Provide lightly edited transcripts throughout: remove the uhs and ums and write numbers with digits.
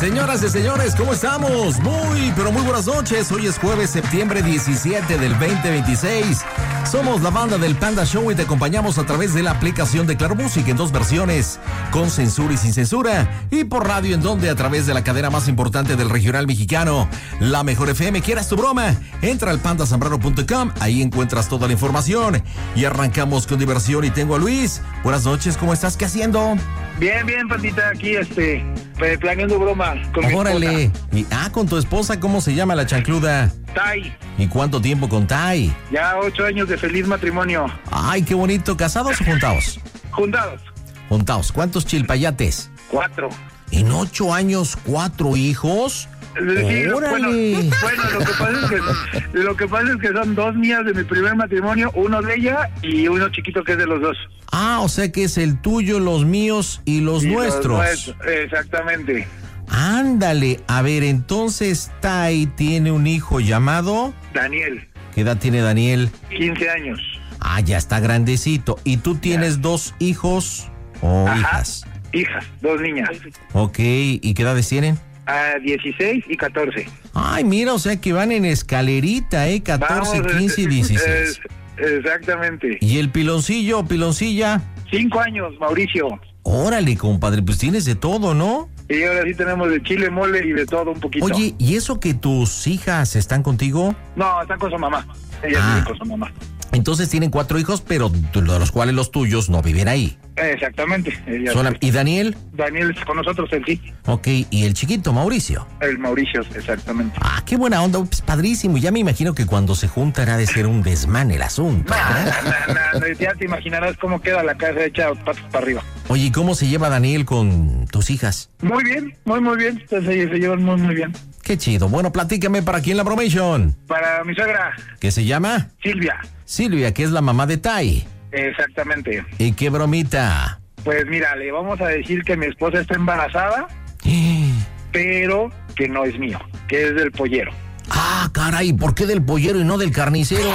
Señoras y señores, ¿cómo estamos? Pero muy buenas noches. Hoy es jueves, septiembre 17 del 2026. Somos la banda del Panda Show y te acompañamos a través de la aplicación de Claro Música en dos versiones, con censura y sin censura, y por radio en donde a través de la cadena más importante del regional mexicano, La Mejor FM. ¿Quieras tu broma? Entra al pandasambrano.com, ahí encuentras toda la información y arrancamos con diversión. Y tengo a Luis. Buenas noches, ¿cómo estás? ¿Qué haciendo? Bien, Pandita, aquí planeando broma con mi Órale. esposa. Con tu esposa, ¿cómo se llama la chancluda? Tai, ¿Y cuánto tiempo con Tai? ya 8 años de feliz matrimonio. Ay, qué bonito. ¿Casados o juntados? Juntados, Juntados. ¿Cuántos chilpayates? 4. En 8 años, 4 hijos. Sí, ¡Órale! bueno, lo que pasa es que son 2 mías de mi primer matrimonio, uno de ella y uno chiquito que es de los dos. O sea que es el tuyo, los míos y los nuestros. Exactamente. Ándale. A ver, entonces Tai tiene un hijo llamado... Daniel, ¿Qué edad tiene Daniel? 15 años. Ya está grandecito. ¿Y tú tienes 2 hijos o Ajá. hijas? Hijas, 2 niñas. Ok, ¿y qué edades tienen? 16 y 14. Ay, mira, o sea que van en escalerita, 14, 15 y 16. Exactamente. ¿Y el piloncillo o piloncilla? 5 años, Mauricio. Órale, compadre, pues tienes de todo, ¿no? Y ahora sí tenemos de chile, mole y de todo un poquito. Oye, ¿y eso que tus hijas están contigo? No, están con su mamá. Ella vive con su mamá. Entonces tienen 4 hijos, pero de los cuales los tuyos no viven ahí. Exactamente. ¿Y Daniel? Daniel está con nosotros, él sí. Ok, ¿y el chiquito, Mauricio? El Mauricio, exactamente. Qué buena onda, pues padrísimo. Ya me imagino que cuando se juntan ha de ser un desmán el asunto. No, ya te imaginarás cómo queda la casa hecha patas para arriba. Oye, ¿y cómo se lleva Daniel con tus hijas? Muy bien, muy bien. Entonces, se llevan muy bien. Qué chido. Bueno, platícame, ¿para quién la bromation? Para mi suegra, ¿Qué se llama? Silvia. Silvia, que es la mamá de Tai. Exactamente. ¿Y qué bromita? Pues mira, le vamos a decir que mi esposa está embarazada, pero que no es mío, que es del pollero. Caray, ¿por qué del pollero y no del carnicero?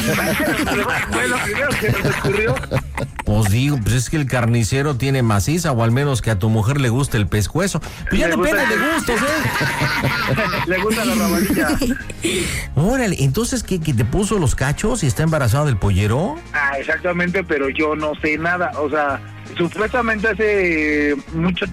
Fue lo primero que nos ocurrió. Pues digo, pues es que el carnicero tiene maciza, o al menos que a tu mujer le guste el pescuezo. Pues ya depende de gustos, Le gusta la rabanilla. Órale, entonces, ¿qué te puso los cachos y está embarazada del pollero? Exactamente, pero yo no sé nada. O sea, supuestamente hace mucho